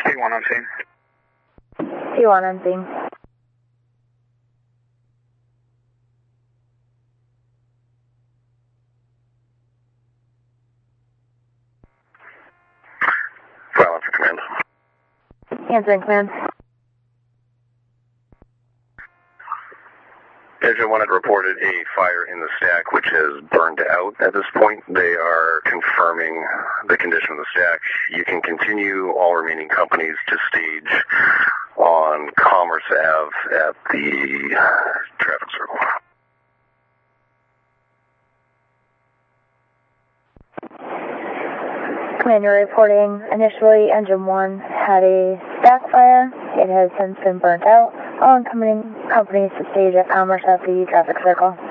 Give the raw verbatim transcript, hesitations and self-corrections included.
T one on scene. T one on scene. Silent for command. Answering command. Engine one had reported a fire in the stack which has burned out at this point. They are confirming the condition of the stack. You can continue all remaining companies to stage on Commerce Avenue at the traffic circle. Command, you're reporting initially engine one had a stack fire. It has since been burnt out. All incoming companies to stage at Commerce at the traffic circle.